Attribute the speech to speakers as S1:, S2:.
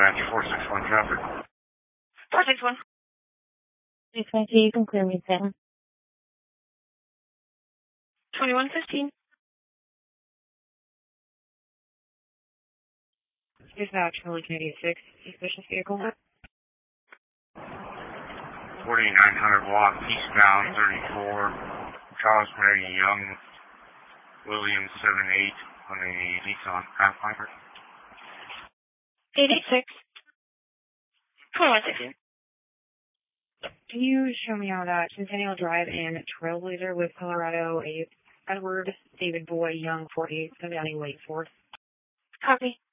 S1: dispatch 461 traffic.
S2: 461.
S3: Dispatch, you can clear me, Sam.
S2: 2115.
S4: Dispatch, Millie Canadian 6, suspicious vehicle.
S1: 4900 watt, eastbound 34, Charles Mary Young, William 78 on a Nissan Pathfinder.
S2: 886. 2116.
S4: Can you show me how that Centennial Drive and Trailblazer with Colorado, a Edward David Boy Young 48, come down in Lake Forest?
S2: Copy.